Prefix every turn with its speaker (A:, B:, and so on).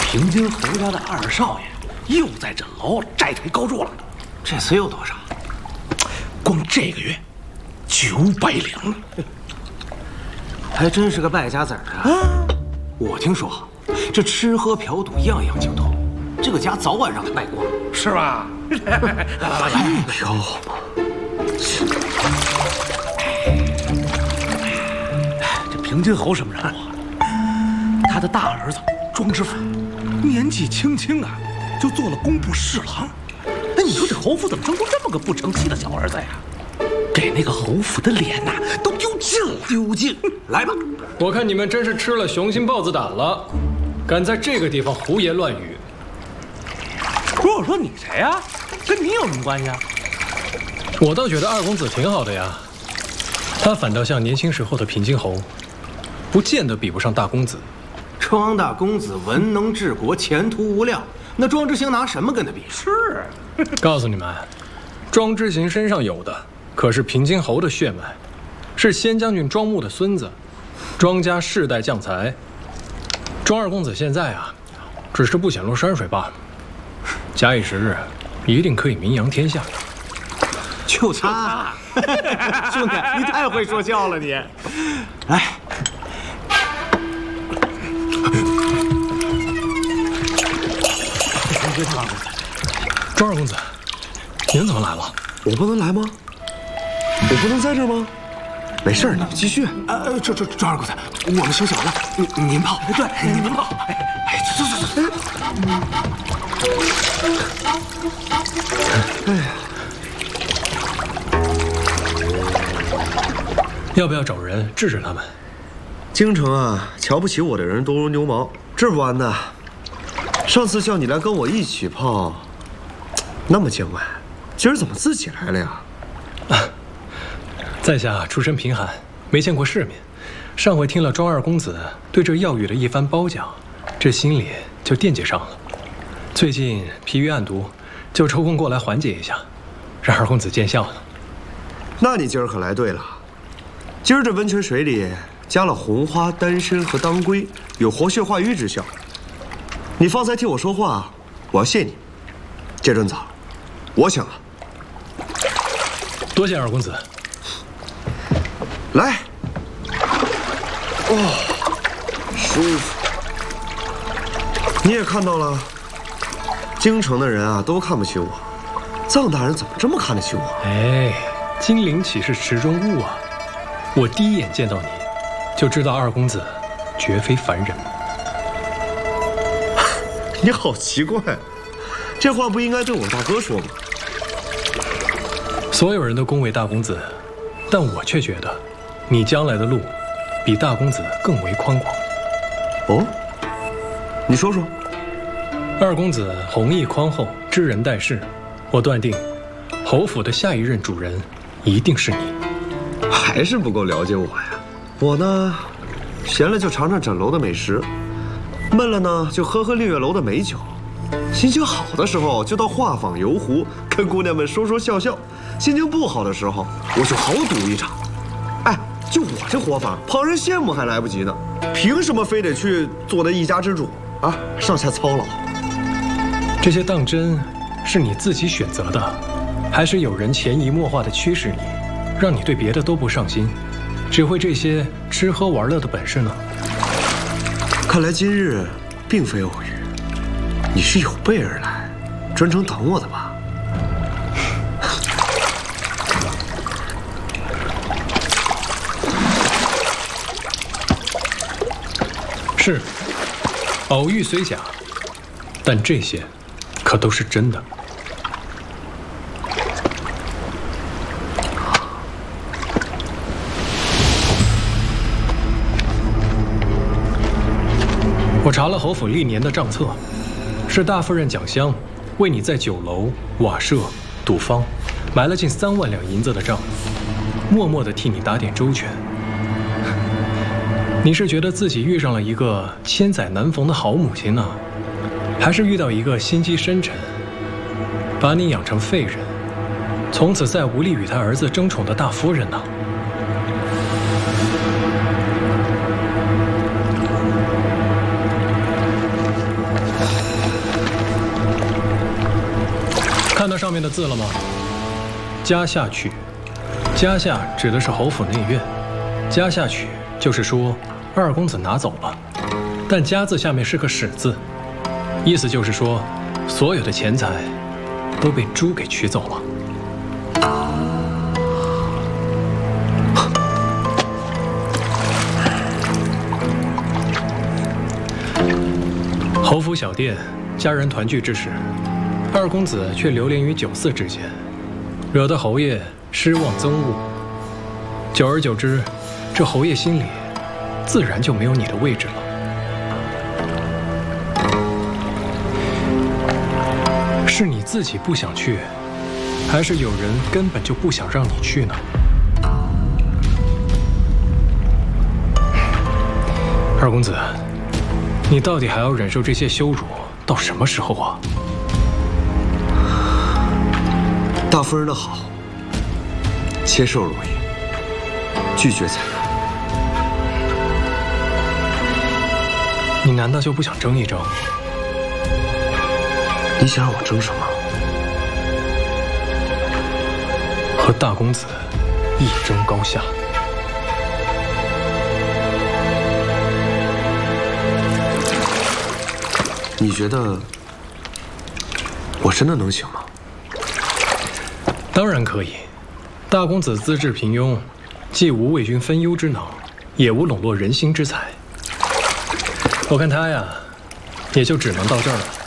A: 平津侯家的二少爷又在枕楼债台高筑了。
B: 这次有多少？
A: 光这个月900两了，
B: 还真是个败家子儿啊！我听说这吃喝嫖赌样样精通，这个家早晚让他败光，
A: 是吧？来，
B: 飘嘛！
A: 这平津侯什么人物啊？他的大儿子庄知府年纪轻轻啊，就做了工部侍郎。那你说这侯府怎么生出这么个不成器的小儿子呀？给那个侯府的脸呐，都丢尽了。
B: 丢尽！来吧，
C: 我看你们真是吃了雄心豹子胆了，敢在这个地方胡言乱语。
A: 不是我说你谁呀？跟你有什么关系啊？
C: 我倒觉得二公子挺好的呀，他反倒像年轻时候的平津侯，不见得比不上大公子。
B: 庄大公子文能治国，前途无量。那庄之行拿什么跟他比？
A: 是，
C: 告诉你们，庄之行身上有的可是平津侯的血脉，是先将军庄牧的孙子，庄家世代将才。庄二公子现在啊，只是不显露山水罢了。假以时日，一定可以名扬天下。
B: 就他，兄弟，你太会说笑了你。来，
C: 庄二公子，您怎么来了？
D: 我不能来吗？我不能在这儿吗？没事儿，你们继续。
B: 庄二公子，我们休息完了，您泡。
A: 对，您泡。
B: 走。
D: 哎呀，
C: 要不要找人治治他们？
D: 京城啊，瞧不起我的人多如牛毛，治不完的。上次叫你来跟我一起泡，那么见外，今儿怎么自己来了呀？
C: 在下出身贫寒，没见过世面。上回听了庄二公子对这药浴的一番褒奖，这心里就惦记上了。最近疲于案牍，就抽空过来缓解一下，让二公子见笑了。
D: 那你今儿可来对了，今儿这温泉水里加了红花、丹参和当归，有活血化瘀之效。你方才替我说话，我要谢你。这顿早，我请了。
C: 多谢二公子。
D: 来，舒服。你也看到了，京城的人啊都看不起我，臧大人怎么这么看得起我？
C: 哎，金陵岂是池中物啊！我第一眼见到你，就知道二公子绝非凡人。
D: 你好奇怪，这话不应该对我大哥说吗？
C: 所有人都恭维大公子，但我却觉得，你将来的路，比大公子更为宽广。
D: 哦，你说说。
C: 二公子弘毅宽厚，知人待事，我断定，侯府的下一任主人一定是你。
D: 还是不够了解我呀。我呢，闲了就尝尝枕楼的美食，闷了呢就喝喝丽月楼的美酒，心情好的时候就到画舫游湖，跟姑娘们说说笑笑；心情不好的时候，我就豪赌一场。哎，就我这活法，旁人羡慕还来不及呢，凭什么非得去做那一家之主啊？上下操劳。
C: 这些当真是你自己选择的，还是有人潜移默化地驱使你，让你对别的都不上心，只会这些吃喝玩乐的本事呢？
D: 看来今日并非偶遇，你是有备而来，专程等我的吧？
C: 是，偶遇虽假，但这些可都是真的。我查了侯府历年的账册，是大夫人蒋香为你在酒楼、瓦舍、赌坊埋了近3万两银子的账，默默地替你打点周全。你是觉得自己遇上了一个千载难逢的好母亲呢，还是遇到一个心机深沉，把你养成废人，从此再无力与他儿子争宠的大夫人呢？ 上面的字了吗？家下曲，家下指的是侯府内院，家下曲就是说二公子拿走了，但家字下面是个史字，意思就是说所有的钱财都被猪给取走了。侯府小店，家人团聚之时，二公子却流连于酒肆之间，惹得侯爷失望憎恶。久而久之，这侯爷心里自然就没有你的位置了。是你自己不想去，还是有人根本就不想让你去呢？二公子，你到底还要忍受这些羞辱到什么时候啊？
D: 大夫人的好，切受容易，拒绝才难。
C: 你难道就不想争一争？
D: 你想让我争什么？
C: 和大公子一争高下。
D: 你觉得我真的能行吗？
C: 当然可以。大公子资质平庸，既无为君分忧之能，也无笼络人心之才。我看他呀，也就只能到这儿了。